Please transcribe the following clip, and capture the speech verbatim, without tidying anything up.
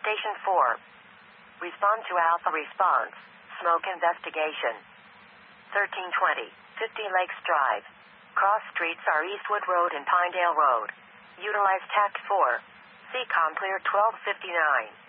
Station four. Respond to Alpha response. Smoke investigation. thirteen twenty. fifty Lakes Drive. Cross streets are Eastwood Road and Pinedale Road. Utilize Tact four. C COM clear twelve fifty-nine.